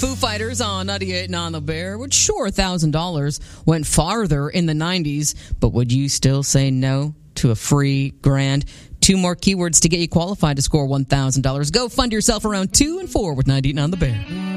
Foo Fighters on 98 on the Bear, which sure, $1,000 went farther in the 90s, but would you still say no to a free grand? 2 more keywords to get you qualified to score $1,000. Go fund yourself around 2 and 4 with 98 on the Bear.